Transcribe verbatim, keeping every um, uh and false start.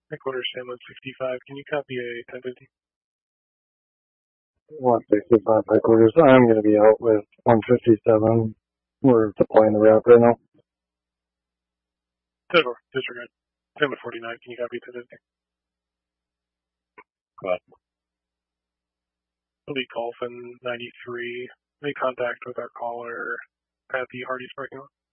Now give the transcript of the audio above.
Headquarters Sam one sixty-five, can you copy a ten fifty? one sixty-five headquarters. I'm going to be out with one fifty-seven. We're deploying the route right now. ten four, disregard. Sam one forty-nine, can you copy ten fifty? Go ahead. Elite Golf in ninety-three, make contact with our caller at the Hardee's parking lot.